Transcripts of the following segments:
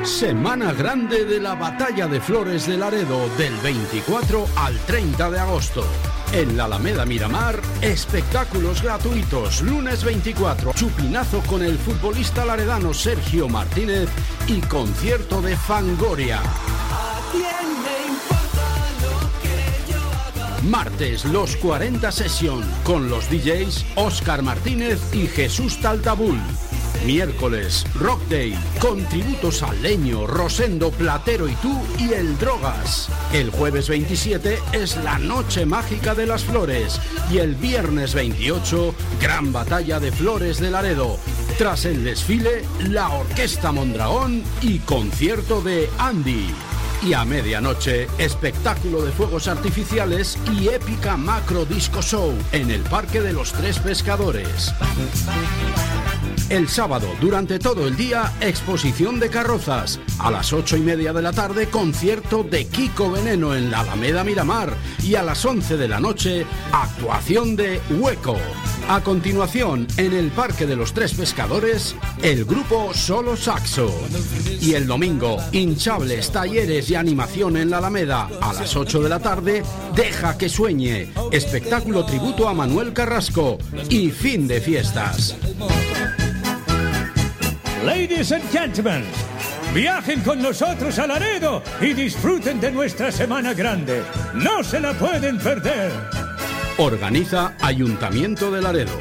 Semana Grande de la Batalla de Flores de Laredo, del 24 al 30 de agosto. En la Alameda Miramar, espectáculos gratuitos. Lunes 24, chupinazo con el futbolista laredano Sergio Martínez y concierto de Fangoria. Martes, los 40 Session con los DJs Óscar Martínez y Jesús Taltabul. Miércoles, Rock Day, con tributos a Leño, Rosendo, Platero y Tú y El Drogas. El jueves 27 es la Noche Mágica de las Flores y el viernes 28, Gran Batalla de Flores de Laredo. Tras el desfile, la Orquesta Mondragón y concierto de Andy. Y a medianoche, espectáculo de fuegos artificiales y épica macro disco show en el Parque de los Tres Pescadores. El sábado, durante todo el día, exposición de carrozas. A las 8:30 de la tarde, concierto de Kiko Veneno en la Alameda Miramar. Y a las 11 de la noche, actuación de Hueco. A continuación, en el Parque de los Tres Pescadores, el grupo Solo Saxo. Y el domingo, hinchables, talleres y animación en la Alameda. A las 8 de la tarde, Deja que sueñe. Espectáculo tributo a Manuel Carrasco. Y fin de fiestas. Ladies and gentlemen, viajen con nosotros a Laredo y disfruten de nuestra Semana Grande. No se la pueden perder. Organiza Ayuntamiento de Laredo.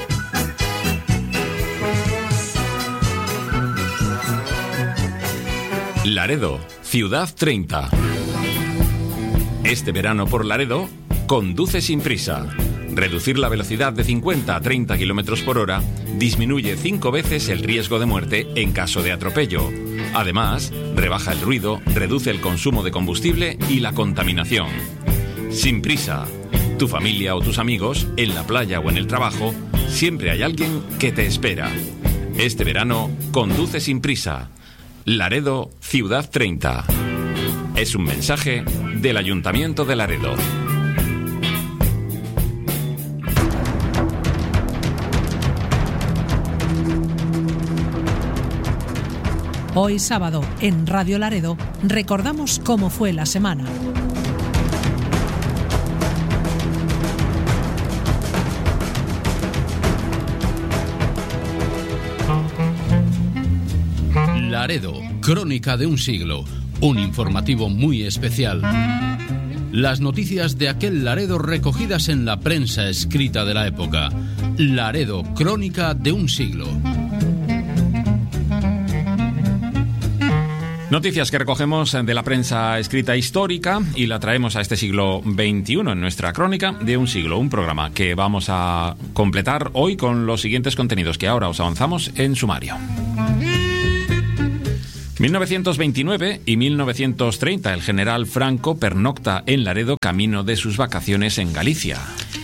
Laredo, Ciudad 30. Este verano por Laredo, conduce sin prisa. Reducir la velocidad de 50 a 30 km por hora disminuye 5 veces el riesgo de muerte en caso de atropello. Además, rebaja el ruido, reduce el consumo de combustible y la contaminación. Sin prisa. Tu familia o tus amigos, en la playa o en el trabajo, siempre hay alguien que te espera. Este verano, conduce sin prisa. Laredo, Ciudad 30. Es un mensaje del Ayuntamiento de Laredo. Hoy sábado, en Radio Laredo, recordamos cómo fue la semana. Laredo, crónica de un siglo. Un informativo muy especial. Las noticias de aquel Laredo recogidas en la prensa escrita de la época. Laredo, crónica de un siglo. Noticias que recogemos de la prensa escrita histórica y la traemos a este siglo XXI en nuestra crónica de un siglo, un programa que vamos a completar hoy con los siguientes contenidos que ahora os avanzamos en sumario. 1929 y 1930, el general Franco pernocta en Laredo camino de sus vacaciones en Galicia.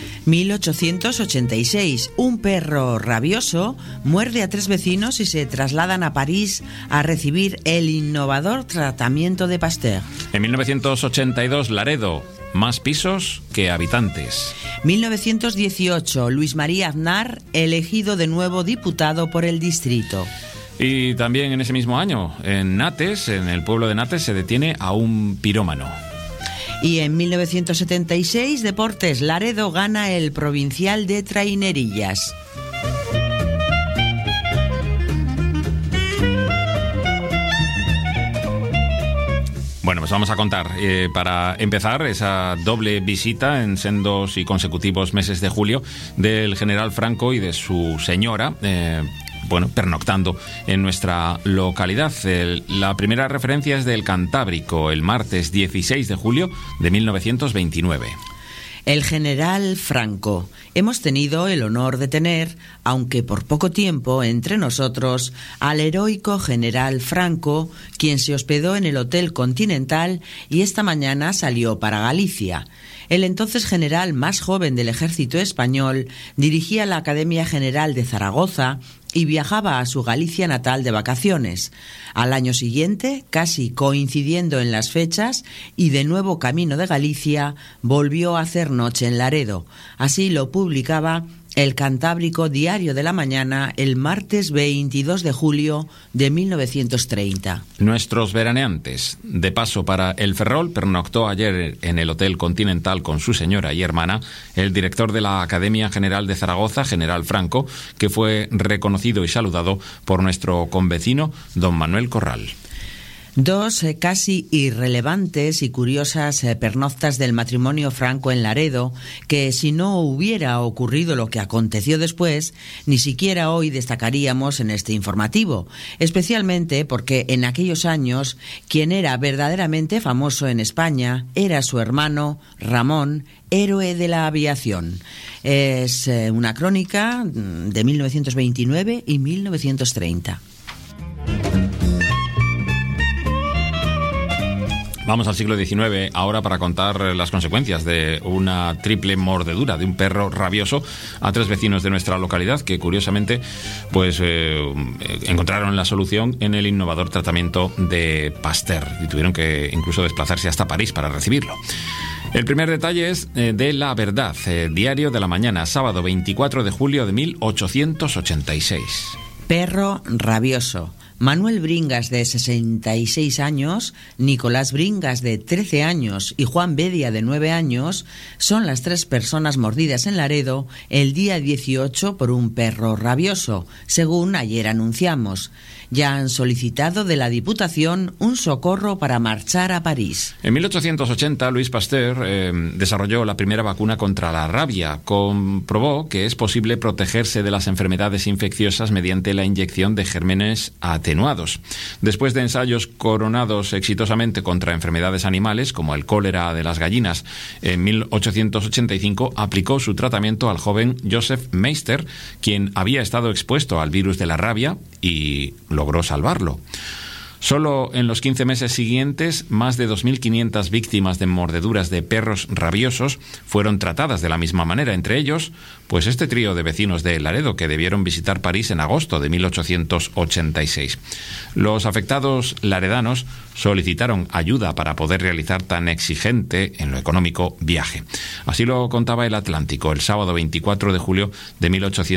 1886, un perro rabioso muerde a 3 vecinos y se trasladan a París a recibir el innovador tratamiento de Pasteur. En 1982, Laredo, más pisos que habitantes. 1918, Luis María Aznar, elegido de nuevo diputado por el distrito. Y también en ese mismo año, en Nates, en el pueblo de Nates, se detiene a un pirómano. Y en 1976, Deportes, Laredo gana el provincial de trainerillas. Bueno, pues vamos a contar, para empezar, esa doble visita en sendos y consecutivos meses de julio del general Franco y de su señora, pernoctando en nuestra localidad. La primera referencia es del Cantábrico, el martes 16 de julio de 1929. El general Franco. Hemos tenido el honor de tener, aunque por poco tiempo, entre nosotros, al heroico general Franco, quien se hospedó en el Hotel Continental y esta mañana salió para Galicia. El entonces general más joven del ejército español dirigía la Academia General de Zaragoza y viajaba a su Galicia natal de vacaciones. Al año siguiente, casi coincidiendo en las fechas, y de nuevo camino de Galicia, volvió a hacer noche en Laredo. Así lo publicaba El Cantábrico Diario de la Mañana, el martes 22 de julio de 1930. Nuestros veraneantes. De paso para el Ferrol, pernoctó ayer en el Hotel Continental con su señora y hermana el director de la Academia General de Zaragoza, General Franco, que fue reconocido y saludado por nuestro convecino, don Manuel Corral. Dos casi irrelevantes y curiosas pernoctas del matrimonio Franco en Laredo, que si no hubiera ocurrido lo que aconteció después, ni siquiera hoy destacaríamos en este informativo, especialmente porque en aquellos años quien era verdaderamente famoso en España era su hermano Ramón, héroe de la aviación. Es una crónica de 1929 y 1930. Vamos al siglo XIX ahora para contar las consecuencias de una triple mordedura de un perro rabioso a 3 vecinos de nuestra localidad que curiosamente pues encontraron la solución en el innovador tratamiento de Pasteur y tuvieron que incluso desplazarse hasta París para recibirlo. El primer detalle es de La Verdad, Diario de la Mañana, sábado 24 de julio de 1886. Perro rabioso. Manuel Bringas, de 66 años, Nicolás Bringas, de 13 años y Juan Bedia, de 9 años, son las 3 personas mordidas en Laredo el día 18 por un perro rabioso, según ayer anunciamos. Ya han solicitado de la Diputación un socorro para marchar a París. En 1880, Louis Pasteur desarrolló la primera vacuna contra la rabia. Comprobó que es posible protegerse de las enfermedades infecciosas mediante la inyección de gérmenes atenuados. Después de ensayos coronados exitosamente contra enfermedades animales, como el cólera de las gallinas, en 1885 aplicó su tratamiento al joven Joseph Meister, quien había estado expuesto al virus de la rabia y logró salvarlo. Solo en los 15 meses siguientes, más de 2.500 víctimas de mordeduras de perros rabiosos fueron tratadas de la misma manera. Entre ellos, pues este trío de vecinos de Laredo que debieron visitar París en agosto de 1886. Los afectados laredanos solicitaron ayuda para poder realizar tan exigente, en lo económico, viaje. Así lo contaba El Atlántico el sábado 24 de julio de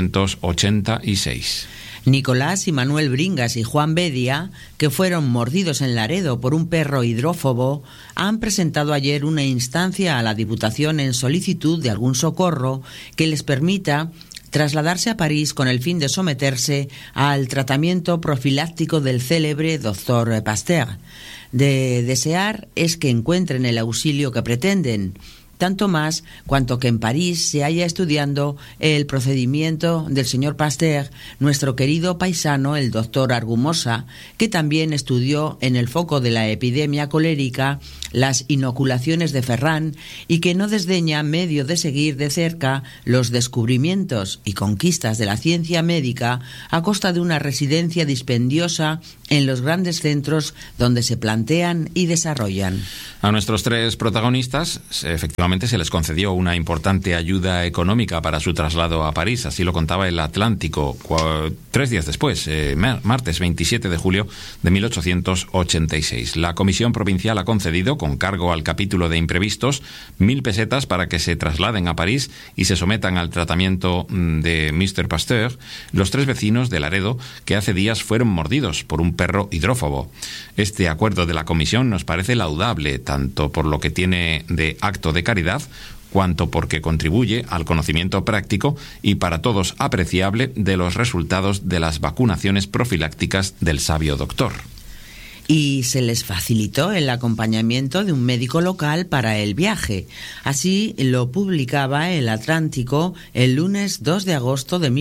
1886. Nicolás y Manuel Bringas y Juan Bedia, que fueron mordidos en Laredo por un perro hidrófobo, han presentado ayer una instancia a la Diputación en solicitud de algún socorro que les permita trasladarse a París con el fin de someterse al tratamiento profiláctico del célebre doctor Pasteur. De desear es que encuentren el auxilio que pretenden, tanto más cuanto que en París se haya estudiando el procedimiento del señor Pasteur, nuestro querido paisano, el doctor Argumosa, que también estudió en el foco de la epidemia colérica las inoculaciones de Ferrán y que no desdeña medio de seguir de cerca los descubrimientos y conquistas de la ciencia médica a costa de una residencia dispendiosa en los grandes centros donde se plantean y desarrollan. A nuestros 3 protagonistas, efectivamente, se les concedió una importante ayuda económica para su traslado a París. Así lo contaba El Atlántico 3 días después, martes 27 de julio de 1886. La Comisión Provincial ha concedido, con cargo al capítulo de imprevistos, 1.000 pesetas para que se trasladen a París y se sometan al tratamiento de Mr. Pasteur los 3 vecinos de Laredo que hace días fueron mordidos por un perro hidrófobo. Este acuerdo de la Comisión nos parece laudable, tanto por lo que tiene de acto de caridad, cuanto porque contribuye al conocimiento práctico y para todos apreciable de los resultados de las vacunaciones profilácticas del sabio doctor. Y se les facilitó el acompañamiento de un médico local para el viaje. Así lo publicaba El Atlántico el lunes 2 de agosto de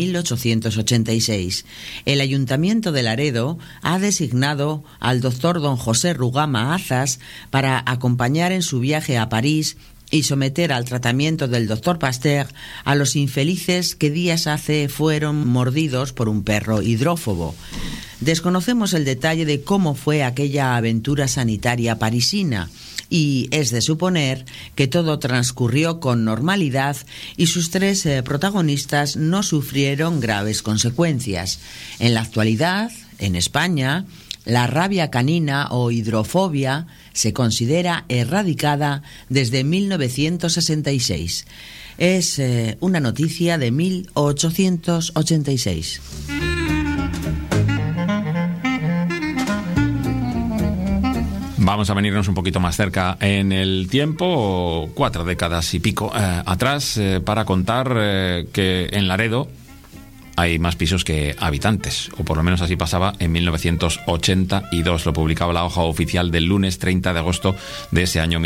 1886. El Ayuntamiento de Laredo ha designado al doctor don José Rugama Azas para acompañar en su viaje a París y someter al tratamiento del doctor Pasteur a los infelices que días hace fueron mordidos por un perro hidrófobo. Desconocemos el detalle de cómo fue aquella aventura sanitaria parisina y es de suponer que todo transcurrió con normalidad y sus 3 protagonistas no sufrieron graves consecuencias. En la actualidad, en España, la rabia canina o hidrofobia se considera erradicada desde 1966. Es una noticia de 1886. Vamos a venirnos un poquito más cerca en el tiempo, 4 décadas y pico atrás, para contar que en Laredo hay más pisos que habitantes, o por lo menos así pasaba en 1982. Lo publicaba la hoja oficial del lunes 30 de agosto de ese año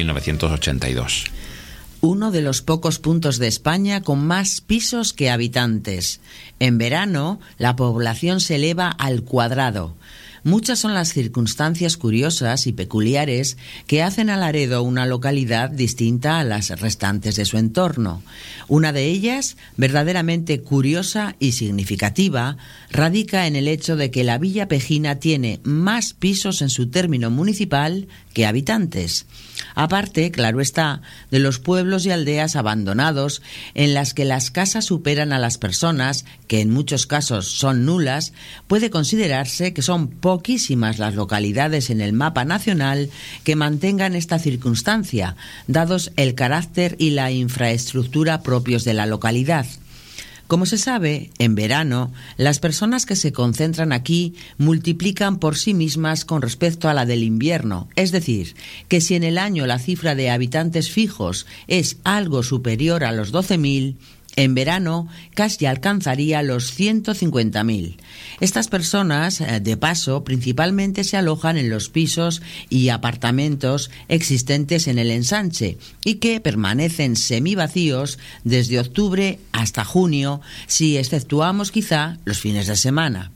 1982. Uno de los pocos puntos de España con más pisos que habitantes. En verano, la población se eleva al cuadrado. Muchas son las circunstancias curiosas y peculiares que hacen a Laredo una localidad distinta a las restantes de su entorno. Una de ellas, verdaderamente curiosa y significativa, radica en el hecho de que la Villa Pejina tiene más pisos en su término municipal que habitantes. Aparte, claro está, de los pueblos y aldeas abandonados en las que las casas superan a las personas, que en muchos casos son nulas, puede considerarse que son poquísimas las localidades en el mapa nacional que mantengan esta circunstancia, dados el carácter y la infraestructura propios de la localidad. Como se sabe, en verano, las personas que se concentran aquí multiplican por sí mismas con respecto a la del invierno. Es decir, que si en el año la cifra de habitantes fijos es algo superior a los 12.000, en verano casi alcanzaría los 150.000. Estas personas, de paso, principalmente se alojan en los pisos y apartamentos existentes en el ensanche y que permanecen semivacíos desde octubre hasta junio, si exceptuamos quizá los fines de semana.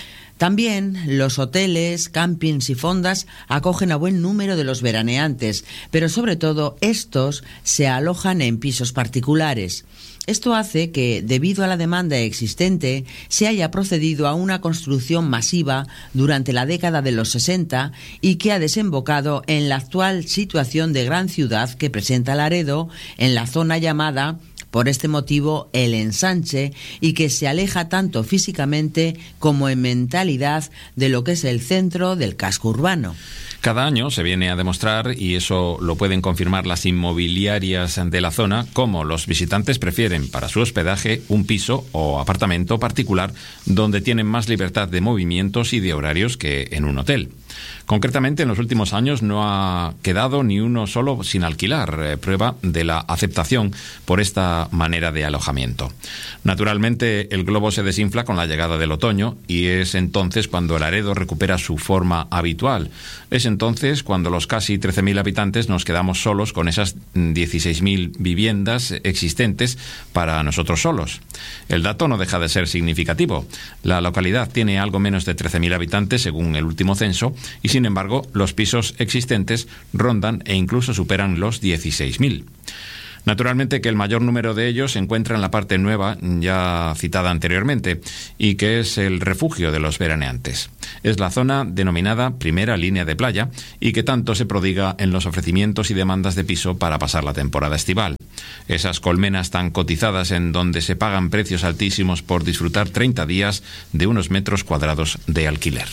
También los hoteles, campings y fondas acogen a buen número de los veraneantes, pero sobre todo estos se alojan en pisos particulares. Esto hace que, debido a la demanda existente, se haya procedido a una construcción masiva durante la década de los 60 y que ha desembocado en la actual situación de gran ciudad que presenta Laredo en la zona llamada, por este motivo, el ensanche, y que se aleja tanto físicamente como en mentalidad de lo que es el centro del casco urbano. Cada año se viene a demostrar, y eso lo pueden confirmar las inmobiliarias de la zona, cómo los visitantes prefieren para su hospedaje un piso o apartamento particular donde tienen más libertad de movimientos y de horarios que en un hotel. Concretamente, en los últimos años no ha quedado ni uno solo sin alquilar, prueba de la aceptación por esta manera de alojamiento. Naturalmente, el globo se desinfla con la llegada del otoño y es entonces cuando Laredo recupera su forma habitual. Es entonces cuando los casi 13.000 habitantes nos quedamos solos con esas 16.000 viviendas existentes para nosotros solos. El dato no deja de ser significativo. La localidad tiene algo menos de 13.000 habitantes según el último censo y, sin embargo, los pisos existentes rondan e incluso superan los 16.000. Naturalmente que el mayor número de ellos se encuentra en la parte nueva, ya citada anteriormente, y que es el refugio de los veraneantes. Es la zona denominada primera línea de playa y que tanto se prodiga en los ofrecimientos y demandas de piso para pasar la temporada estival. Esas colmenas tan cotizadas en donde se pagan precios altísimos por disfrutar 30 días de unos metros cuadrados de alquiler.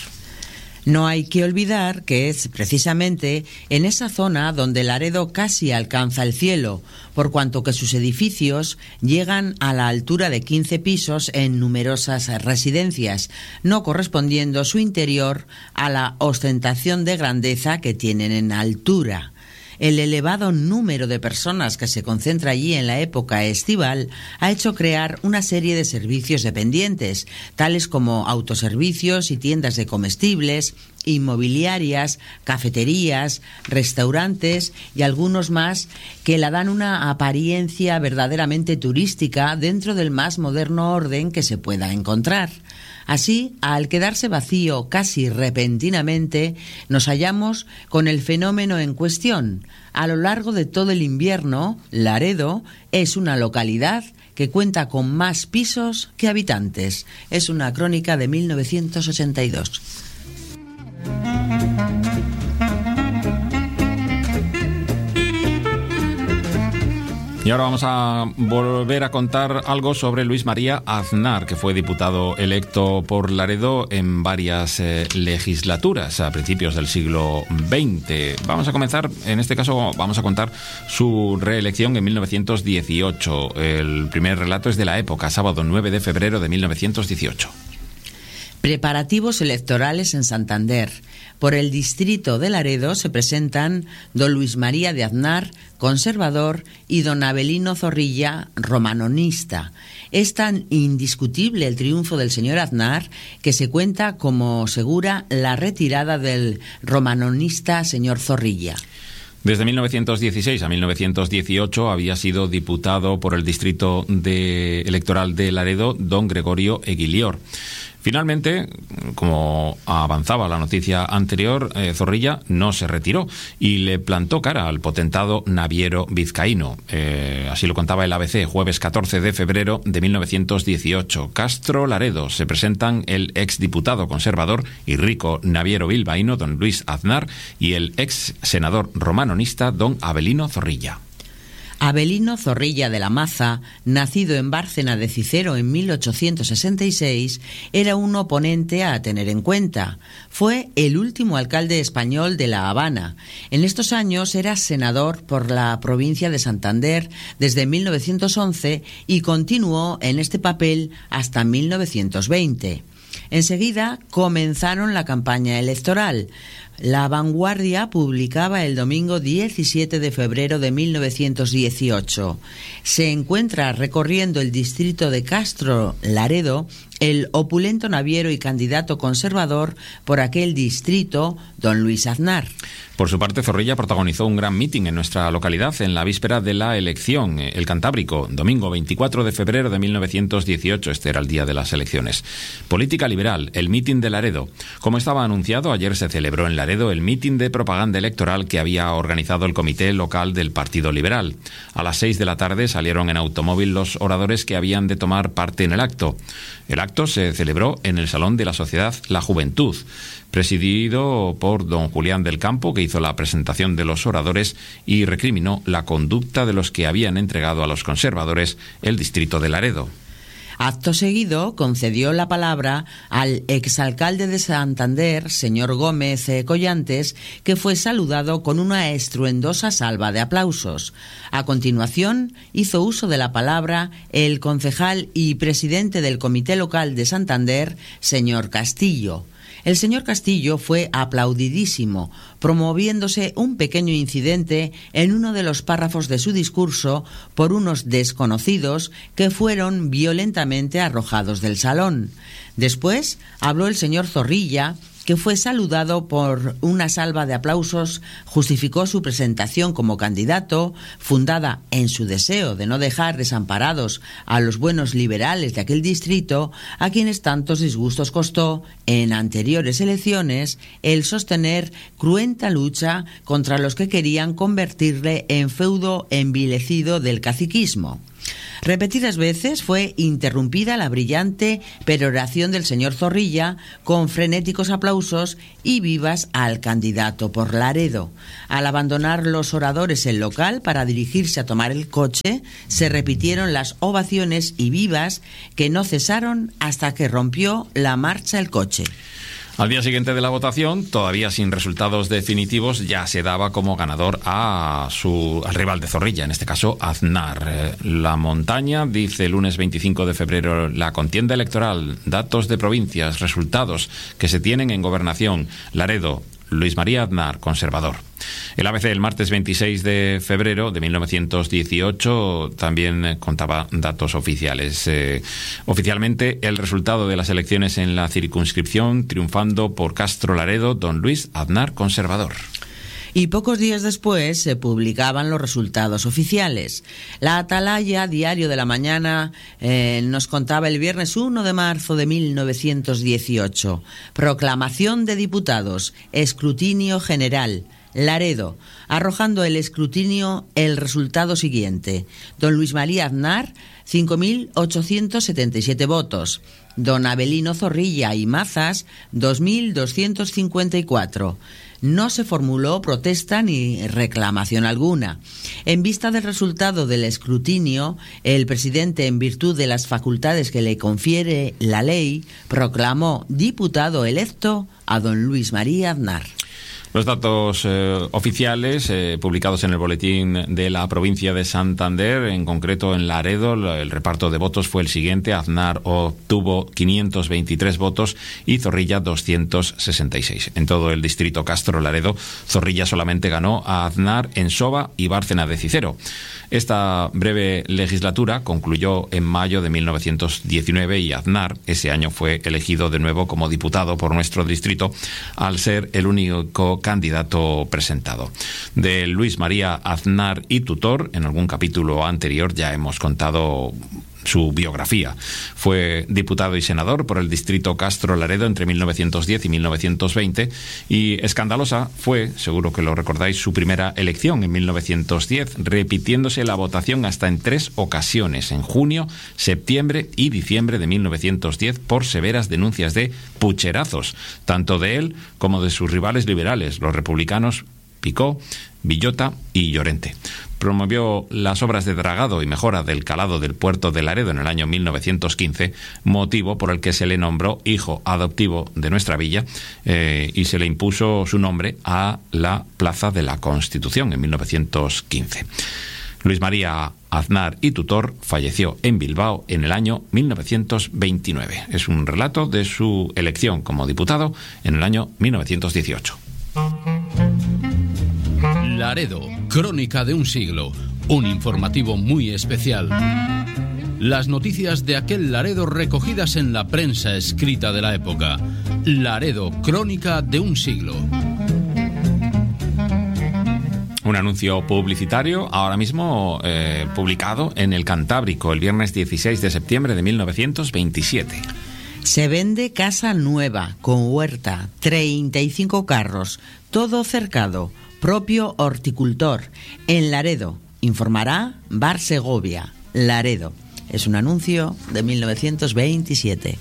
No hay que olvidar que es precisamente en esa zona donde Laredo casi alcanza el cielo, por cuanto que sus edificios llegan a la altura de 15 pisos en numerosas residencias, no correspondiendo su interior a la ostentación de grandeza que tienen en altura. El elevado número de personas que se concentra allí en la época estival ha hecho crear una serie de servicios dependientes, tales como autoservicios y tiendas de comestibles, inmobiliarias, cafeterías, restaurantes y algunos más que la dan una apariencia verdaderamente turística dentro del más moderno orden que se pueda encontrar. Así, al quedarse vacío casi repentinamente, nos hallamos con el fenómeno en cuestión. A lo largo de todo el invierno, Laredo es una localidad que cuenta con más pisos que habitantes. Es una crónica de 1982. Y ahora vamos a volver a contar algo sobre Luis María Aznar, que fue diputado electo por Laredo en varias legislaturas a principios del siglo XX. Vamos a comenzar, en este caso vamos a contar su reelección en 1918. El primer relato es de la época, sábado 9 de febrero de 1918. Preparativos electorales en Santander. Por el distrito de Laredo se presentan don Luis María de Aznar, conservador, y don Avelino Zorrilla, romanonista. Es tan indiscutible el triunfo del señor Aznar que se cuenta como segura la retirada del romanonista señor Zorrilla. Desde 1916 a 1918 había sido diputado por el distrito electoral de Laredo don Gregorio Eguilior. Finalmente, como avanzaba la noticia anterior, Zorrilla no se retiró y le plantó cara al potentado naviero vizcaíno. Así lo contaba el ABC, jueves 14 de febrero de 1918. Castro Laredo se presentan el exdiputado conservador y rico naviero bilbaíno don Luis Aznar y el ex senador romanonista don Avelino Zorrilla. Avelino Zorrilla de la Maza, nacido en Bárcena de Cicero en 1866, era un oponente a tener en cuenta. Fue el último alcalde español de La Habana. En estos años era senador por la provincia de Santander desde 1911 y continuó en este papel hasta 1920. Enseguida comenzaron la campaña electoral. La Vanguardia publicaba el domingo 17 de febrero de 1918. Se encuentra recorriendo el distrito de Castro Laredo el opulento naviero y candidato conservador por aquel distrito, don Luis Aznar. Por su parte, Zorrilla protagonizó un gran mitin en nuestra localidad en la víspera de la elección, el Cantábrico, domingo 24 de febrero de 1918, este era el día de las elecciones. Política liberal, el mitin de Laredo. Como estaba anunciado, ayer se celebró en Laredo el mitin de propaganda electoral que había organizado el comité local del Partido Liberal. A las 6 de la tarde salieron en automóvil los oradores que habían de tomar parte en el acto. El acto se celebró en el Salón de la Sociedad La Juventud, presidido por don Julián del Campo, que hizo la presentación de los oradores y recriminó la conducta de los que habían entregado a los conservadores el distrito de Laredo. Acto seguido concedió la palabra al exalcalde de Santander, señor Gómez Collantes, que fue saludado con una estruendosa salva de aplausos. A continuación, hizo uso de la palabra el concejal y presidente del Comité Local de Santander, señor Castillo. El señor Castillo fue aplaudidísimo, promoviéndose un pequeño incidente en uno de los párrafos de su discurso por unos desconocidos que fueron violentamente arrojados del salón. Después habló el señor Zorrilla, que fue saludado por una salva de aplausos, justificó su presentación como candidato, fundada en su deseo de no dejar desamparados a los buenos liberales de aquel distrito, a quienes tantos disgustos costó en anteriores elecciones el sostener cruenta lucha contra los que querían convertirle en feudo envilecido del caciquismo. Repetidas veces fue interrumpida la brillante peroración del señor Zorrilla con frenéticos aplausos y vivas al candidato por Laredo. Al abandonar los oradores el local para dirigirse a tomar el coche, se repitieron las ovaciones y vivas que no cesaron hasta que rompió la marcha el coche. Al día siguiente de la votación, todavía sin resultados definitivos, ya se daba como ganador al rival de Zorrilla, en este caso Aznar. La Montaña dice el lunes 25 de febrero la contienda electoral, datos de provincias, resultados que se tienen en gobernación. Laredo, Luis María Aznar, conservador. El ABC el martes 26 de febrero de 1918 también contaba datos oficiales. Oficialmente, el resultado de las elecciones en la circunscripción, triunfando por Castro Laredo, don Luis Aznar, conservador. Y pocos días después se publicaban los resultados oficiales. La Atalaya, diario de la mañana, nos contaba el viernes 1 de marzo de 1918. Proclamación de diputados, escrutinio general. Laredo, arrojando el escrutinio el resultado siguiente. Don Luis María Aznar, 5.877 votos. Don Abelino Zorrilla y Mazas, 2.254. No se formuló protesta ni reclamación alguna. En vista del resultado del escrutinio, el presidente, en virtud de las facultades que le confiere la ley, proclamó diputado electo a don Luis María Aznar. Los datos oficiales publicados en el boletín de la provincia de Santander, en concreto en Laredo, el reparto de votos fue el siguiente. Aznar obtuvo 523 votos y Zorrilla 266. En todo el distrito Castro-Laredo, Zorrilla solamente ganó a Aznar en Soba y Bárcena de Cicero. Esta breve legislatura concluyó en mayo de 1919 y Aznar ese año fue elegido de nuevo como diputado por nuestro distrito, al ser el único candidato presentado. De Luis María Aznar y tutor, en algún capítulo anterior ya hemos contado su biografía. Fue diputado y senador por el distrito Castro-Laredo entre 1910 y 1920 y escandalosa fue, seguro que lo recordáis, su primera elección en 1910, repitiéndose la votación hasta en 3 ocasiones, en junio, septiembre y diciembre de 1910, por severas denuncias de pucherazos, tanto de él como de sus rivales liberales, los republicanos Picó, Villota y Llorente. Promovió las obras de dragado y mejora del calado del puerto de Laredo en el año 1915, motivo por el que se le nombró hijo adoptivo de nuestra villa y se le impuso su nombre a la Plaza de la Constitución en 1915. Luis María Aznar y tutor falleció en Bilbao en el año 1929. Es un relato de su elección como diputado en el año 1918. Laredo, crónica de un siglo, un informativo muy especial. Las noticias de aquel Laredo recogidas en la prensa escrita de la época. Laredo, crónica de un siglo. Un anuncio publicitario ahora mismo publicado en El Cantábrico el viernes 16 de septiembre de 1927. Se vende casa nueva, con huerta, 35 carros, todo cercado, propio horticultor, en Laredo. Informará Bar Segovia, Laredo. Es un anuncio de 1927.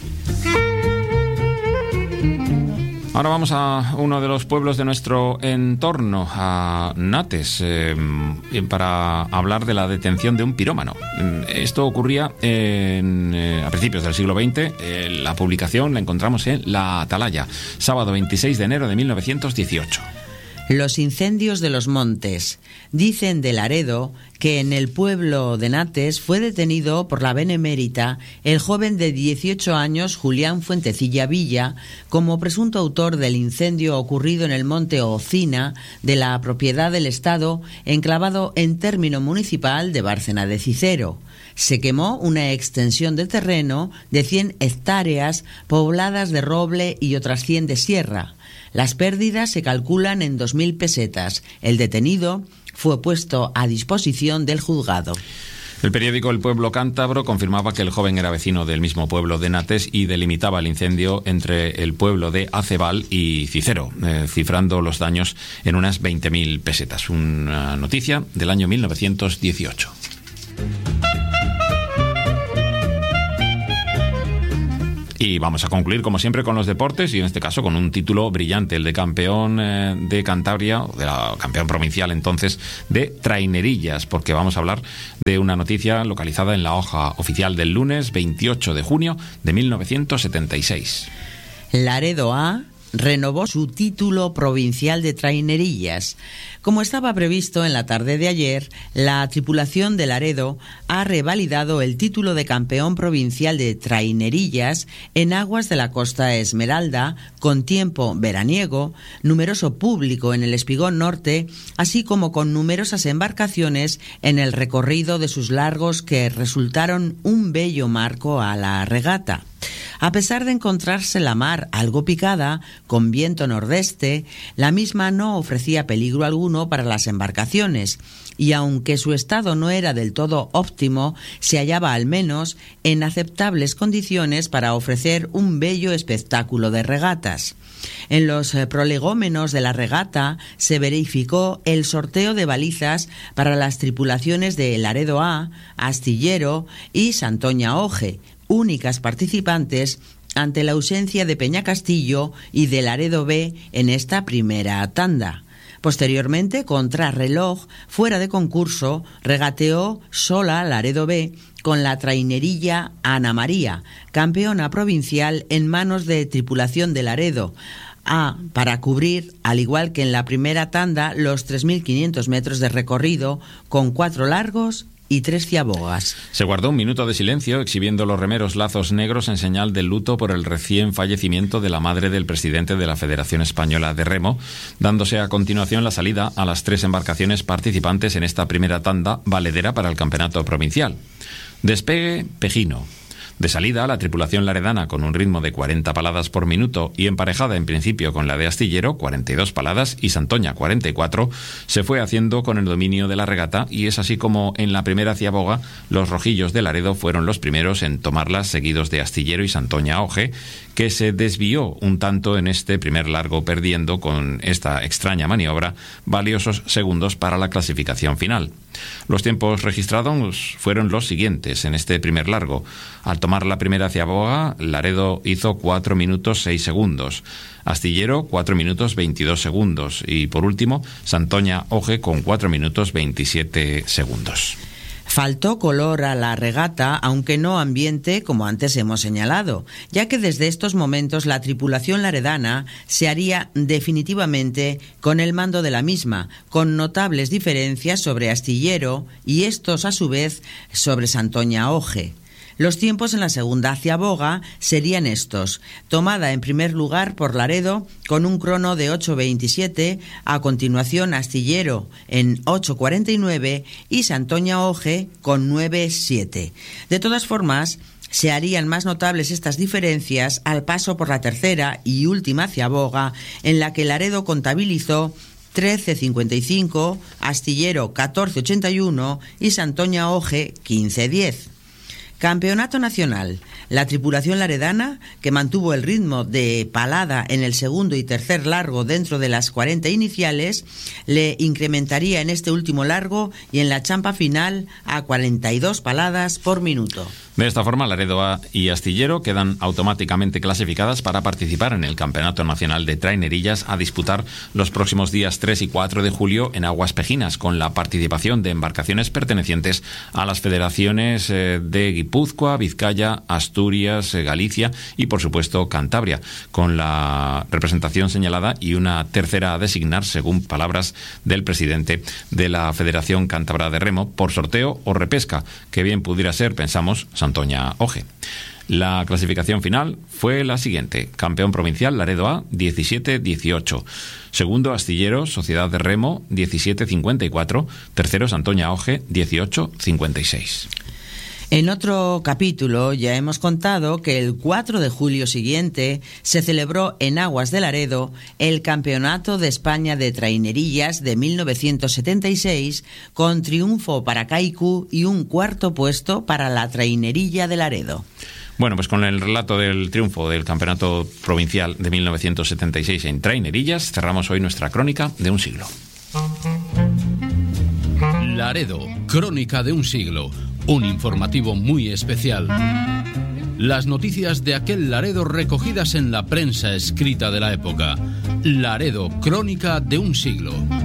Ahora vamos a uno de los pueblos de nuestro entorno, a Nates, para hablar de la detención de un pirómano. Esto ocurría a principios del siglo XX. La publicación la encontramos en La Atalaya, sábado 26 de enero de 1918. Los incendios de los montes. Dicen de Laredo que en el pueblo de Nates fue detenido por la benemérita el joven de 18 años Julián Fuentecilla Villa como presunto autor del incendio ocurrido en el monte Ocina de la propiedad del Estado enclavado en término municipal de Bárcena de Cicero. Se quemó una extensión de terreno de 100 hectáreas pobladas de roble y otras 100 de sierra. Las pérdidas se calculan en 2.000 pesetas. El detenido fue puesto a disposición del juzgado. El periódico El Pueblo Cántabro confirmaba que el joven era vecino del mismo pueblo de Nates y delimitaba el incendio entre el pueblo de Acebal y Cicero, cifrando los daños en unas 20.000 pesetas. Una noticia del año 1918. Y vamos a concluir, como siempre, con los deportes y en este caso con un título brillante, el de campeón de Cantabria, o de la campeón provincial entonces, de trainerillas, porque vamos a hablar de una noticia localizada en la hoja oficial del lunes 28 de junio de 1976. Laredo A renovó su título provincial de trainerillas. Como estaba previsto en la tarde de ayer, la tripulación de Laredo ha revalidado el título de campeón provincial de trainerillas en aguas de la Costa Esmeralda, con tiempo veraniego, numeroso público en el espigón norte, así como con numerosas embarcaciones en el recorrido de sus largos que resultaron un bello marco a la regata. A pesar de encontrarse la mar algo picada, con viento nordeste, la misma no ofrecía peligro alguno para las embarcaciones, y aunque su estado no era del todo óptimo, se hallaba al menos en aceptables condiciones para ofrecer un bello espectáculo de regatas. En los prolegómenos de la regata se verificó el sorteo de balizas para las tripulaciones de Laredo A, Astillero y Santoña Oje, únicas participantes ante la ausencia de Peñacastillo y de Laredo B en esta primera tanda. Posteriormente, contrarreloj, fuera de concurso, regateó sola Laredo B con la trainerilla Ana María, campeona provincial en manos de tripulación de Laredo A, para cubrir, al igual que en la primera tanda, los 3.500 metros de recorrido con 4 largos y 3 ciabogas. Se guardó un minuto de silencio exhibiendo los remeros lazos negros en señal de luto por el recién fallecimiento de la madre del presidente de la Federación Española de Remo, dándose a continuación la salida a las 3 embarcaciones participantes en esta primera tanda valedera para el campeonato provincial. Despegue Pejino. De salida, la tripulación laredana, con un ritmo de 40 paladas por minuto y emparejada en principio con la de Astillero, 42 paladas, y Santoña, 44, se fue haciendo con el dominio de la regata, y es así como en la primera ciaboga los rojillos de Laredo fueron los primeros en tomarlas, seguidos de Astillero y Santoña Oje, que se desvió un tanto en este primer largo, perdiendo con esta extraña maniobra valiosos segundos para la clasificación final. Los tiempos registrados fueron los siguientes en este primer largo. Al tomar la primera ciaboga, Laredo hizo 4 minutos 6 segundos, Astillero 4 minutos 22 segundos y por último Santoña Oje con 4 minutos 27 segundos. Faltó color a la regata, aunque no ambiente, como antes hemos señalado, ya que desde estos momentos la tripulación laredana se haría definitivamente con el mando de la misma, con notables diferencias sobre Astillero y estos a su vez sobre Santoña Oje. Los tiempos en la segunda ciaboga serían estos: tomada en primer lugar por Laredo con un crono de 8.27, a continuación Astillero en 8.49 y Santoña Oje con 9.7. De todas formas, se harían más notables estas diferencias al paso por la tercera y última ciaboga, en la que Laredo contabilizó 13.55, Astillero 14.81 y Santoña Oje 15.10. Campeonato nacional. La tripulación laredana, que mantuvo el ritmo de palada en el segundo y tercer largo dentro de las 40 iniciales, le incrementaría en este último largo y en la champa final a 42 paladas por minuto. De esta forma, Laredo A y Astillero quedan automáticamente clasificadas para participar en el Campeonato Nacional de Trainerillas a disputar los próximos días 3 y 4 de julio en aguas pejinas, con la participación de embarcaciones pertenecientes a las federaciones de Guipúzcoa, Vizcaya, Asturias, Galicia y, por supuesto, Cantabria, con la representación señalada y una tercera a designar, según palabras del presidente de la Federación Cántabra de Remo, por sorteo o repesca, que bien pudiera ser, pensamos, Santoña Oje. La clasificación final fue la siguiente: campeón provincial Laredo A 17-18, segundo Astillero Sociedad de Remo 17-54, tercero Santoña Oje 18-56. En otro capítulo ya hemos contado que el 4 de julio siguiente se celebró en aguas de Laredo el Campeonato de España de Trainerillas de 1976, con triunfo para Kaiku y un cuarto puesto para la trainerilla de Laredo. Bueno, pues con el relato del triunfo del Campeonato Provincial de 1976 en trainerillas, cerramos hoy nuestra crónica de un siglo. Laredo, crónica de un siglo. Un informativo muy especial. Las noticias de aquel Laredo recogidas en la prensa escrita de la época. Laredo, crónica de un siglo.